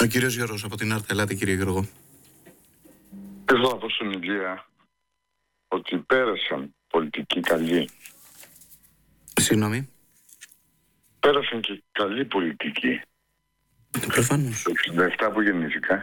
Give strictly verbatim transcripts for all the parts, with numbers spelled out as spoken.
Ο κύριος Γιώργος από την Άρτα. Ελάτε κύριε Γιώργο. Θέλω να πω στην Ηλία ότι πέρασαν πολιτικοί καλοί. Συγγνώμη. Πέρασαν και καλοί πολιτικοί. Προφανώς. Το εξήντα επτά που γεννήθηκα.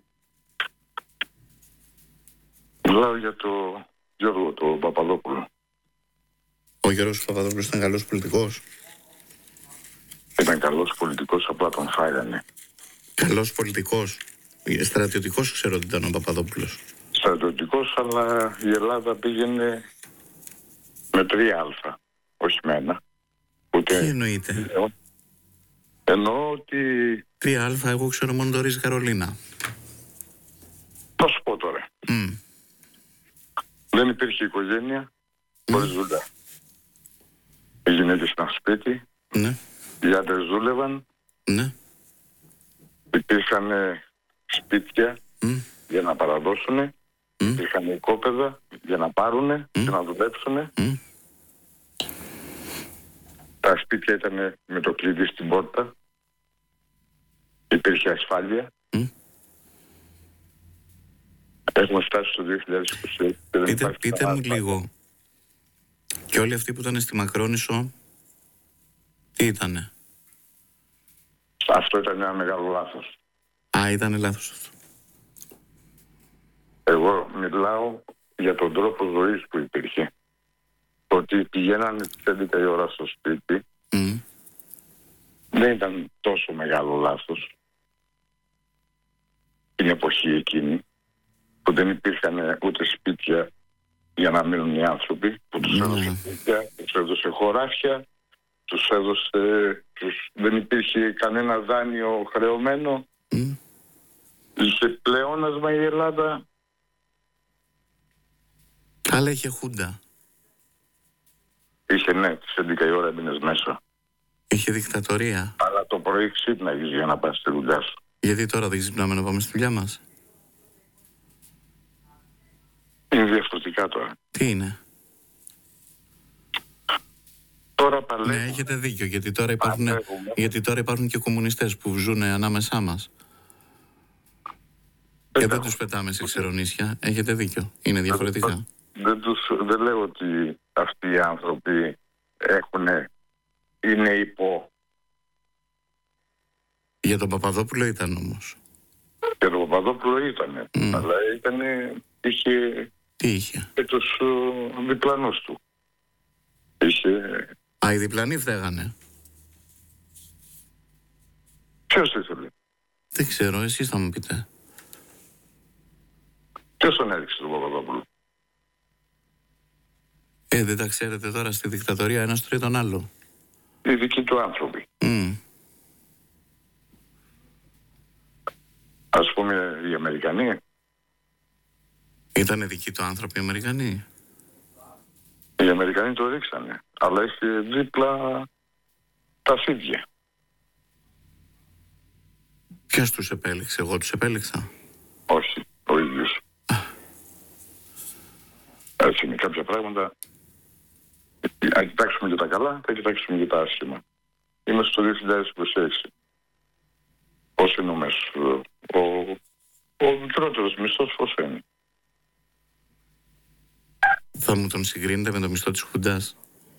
Μιλάω για το Γιώργο, το Παπαδόπουλο. Ο Γιώργος Παπαδόπουλος ήταν καλός πολιτικός. Ήταν καλός πολιτικός, απλά τον φάγανε. Καλός πολιτικός. Στρατιωτικός ξέρω ότι ήταν ο Παπαδόπουλος. Στρατιωτικός, αλλά η Ελλάδα πήγαινε με τρία αλφα, όχι με ένα. Ούτε... Τι εννοείται? Εννοώ ότι... Τρία αλφα, εγώ ξέρω μόνο το Ρίζ Καρολίνα. Θα σου πω τώρα. Mm. Δεν υπήρχε οικογένεια χωρίς mm. δουλειά. Οι γυναίκες ήταν σπίτι, ναι. Οι άντρες δούλευαν, ναι. Υπήρχαν σπίτια mm. για να παραδώσουν, mm. υπήρχαν οικόπεδα για να πάρουν mm. και να δουλέψουν. Mm. Τα σπίτια ήταν με το κλειδί στην πόρτα, υπήρχε ασφάλεια. Mm. Έχουμε φτάσει στο δύο χιλιάδες είκοσι. Πείτε, πείτε μου λίγο. Και όλοι αυτοί που ήταν στη Μακρόνισσο, τι ήτανε? Αυτό ήταν ένα μεγάλο λάθος. Α, ήταν λάθος αυτό. Εγώ μιλάω για τον τρόπο ζωής που υπήρχε. Ότι πηγαίνανε τις έντεκα η ώρα στο σπίτι, mm. δεν ήταν τόσο μεγάλο λάθος. Την εποχή εκείνη, που δεν υπήρχαν ούτε σπίτια για να μείνουν οι άνθρωποι, που τους mm. έδωσε σπίτια, τους έδωσε χωράφια, τους έδωσε... Τους... δεν υπήρχε κανένα δάνειο χρεωμένο. Mm. Είχε πλεόνασμα η Ελλάδα. Αλλά είχε χούντα. Είχε, ναι, τις έντεκα η ώρα έμεινες μέσα. Είχε δικτατορία. Αλλά το πρωί ξύπναγες για να πας στη δουλειά σου. Γιατί τώρα δεν ξυπνάμε να πάμε στη δουλειά μας? Είναι διαφορετικά τώρα. Τι είναι? Τώρα παλεύουμε. Ναι, έχετε δίκιο, γιατί τώρα υπάρχουν, γιατί τώρα υπάρχουν και κομμουνιστές που ζουν ανάμεσά μας. Και δεν τους πετάμε σε ξερονίσια. Έχετε δίκιο. Είναι διαφορετικά. Δεν, δεν, τους, δεν λέω ότι αυτοί οι άνθρωποι έχουν, είναι υπό. Για τον Παπαδόπουλο ήταν όμως. Για τον Παπαδόπουλο ήταν. Mm. Αλλά ήταν, είχε... Τι είχε? Και τους uh, διπλανούς του. Είχε... Α, οι διπλανοί φταίγανε. Ποιος ήθελε? Δεν ξέρω, εσείς θα μου πείτε. Ποιος τον έδειξε τον Παπαδόπουλο? Ε, δεν τα ξέρετε τώρα, στη δικτατορία ένας τρώει τον άλλο. Οι δικοί του άνθρωποι. Mm. Ας πούμε οι Αμερικανοί. Ήτανε δικοί του άνθρωποι οι Αμερικανοί. Οι Αμερικανοί το ρίξανε, αλλά είχε δίπλα τα φίδια. Ποιος τους επέλεξε? Εγώ τους επέλεξα? Όχι, ο ίδιος. Έτσι είναι κάποια πράγματα. Αν κοιτάξουμε και τα καλά, θα κοιτάξουμε και τα άσχημα. Είμαστε στο δύο χιλιάδες είκοσι έξι. Πώς είναι ο μέσος, ο, ο μικρότερος μισθός πώς είναι? Θα μου τον συγκρίνετε με το μισθό της Χουντάς?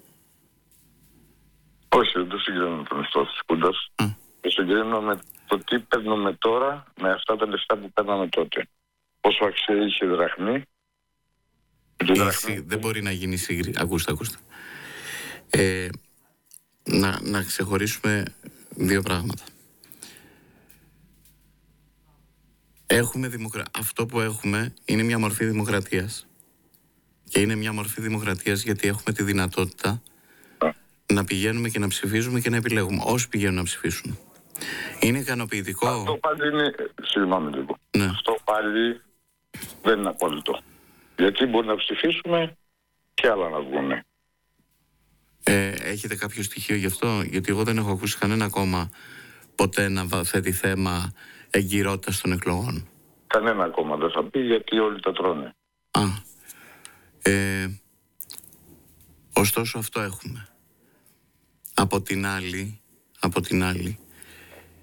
Όχι, δεν το συγκρίνω με το μισθό της Χουντάς. Mm. Το συγκρίνω με το τι παίρνουμε τώρα με αυτά τα λεφτά που παίρναμε τότε. Πόσο αξία είχε η δραχμή. Δραχμή. Δεν μπορεί να γίνει σύγκριση. Ακούστε, ακούστε. Ε, να, να ξεχωρίσουμε δύο πράγματα. Έχουμε δημοκρα... Αυτό που έχουμε είναι μια μορφή δημοκρατίας. Και είναι μια μορφή δημοκρατίας γιατί έχουμε τη δυνατότητα Α. να πηγαίνουμε και να ψηφίζουμε και να επιλέγουμε όσοι πηγαίνουν να ψηφίσουν. Είναι ικανοποιητικό? Αυτό πάλι είναι... Συγγνώμη λίγο. Ναι. Αυτό πάλι δεν είναι απόλυτο. Γιατί μπορεί να ψηφίσουμε και άλλα να βγουν. Ε, έχετε κάποιο στοιχείο γι' αυτό? Γιατί εγώ δεν έχω ακούσει κανένα κόμμα ποτέ να θέτει θέμα εγκυρότητας των εκλογών. Κανένα κόμμα δεν θα πει, γιατί όλοι τα τρώνε. Α. Ε, ωστόσο αυτό έχουμε. Από την άλλη, από την άλλη,